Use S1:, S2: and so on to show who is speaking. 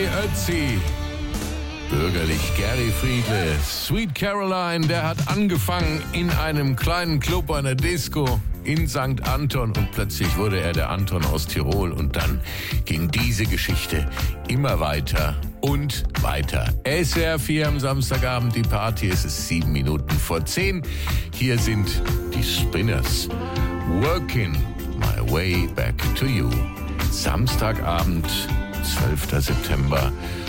S1: Ötzi, bürgerlich Gary Friedle, Sweet Caroline, der hat angefangen in einem kleinen Club, einer Disco in St. Anton und plötzlich wurde er der Anton aus Tirol und dann ging diese Geschichte immer weiter und weiter. SWR 4 am Samstagabend, die Party, es ist 7 Minuten vor 10. Hier sind die Spinners. Working my way back to you. Samstagabend, 12. September.